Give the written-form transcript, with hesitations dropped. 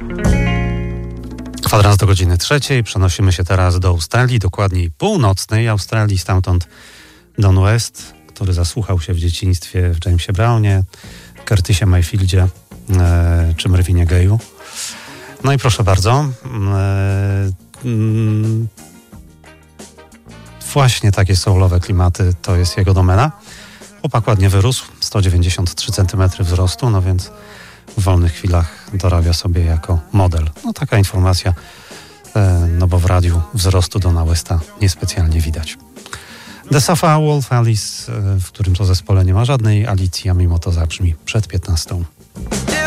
Kwadrans do godziny 3. Przenosimy się teraz do Australii, dokładniej północnej Australii, stamtąd Don West, który zasłuchał się w dzieciństwie w Jamesie Brownie, Curtisie Mayfieldzie czy Marvinie Gayu. No i proszę bardzo, właśnie takie soulowe klimaty to jest jego domena. Chłopak ładnie wyrósł, 193 cm wzrostu, no więc w wolnych chwilach dorabia sobie jako model. No taka informacja, no bo w radiu wzrostu Dona Westa niespecjalnie widać. The Sofa Wolf Alice, w którym to zespole nie ma żadnej Alicji, a mimo to zabrzmi przed 15.